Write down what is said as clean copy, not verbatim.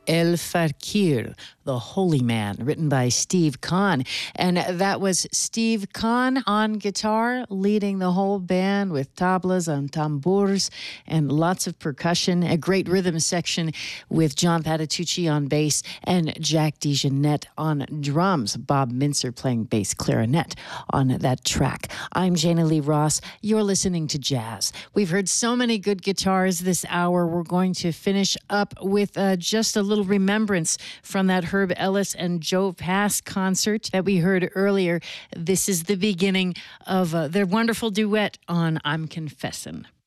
El Fakir, the Holy Man, written by Steve Kahn. And that was Steve Kahn on guitar, leading the whole band with tablas and tambours and lots of percussion. A great rhythm section with John Patitucci on bass and Jack DeJohnette on drums. Bob Mincer playing bass clarinet on that track. I'm Jana Lee Ross. You're listening to Jazz. We've heard so many good guitars this hour. We're going to finish up with just a little remembrance from that Herb Ellis and Joe Pass concert that we heard earlier. This is the beginning of their wonderful duet on I'm Confessin'.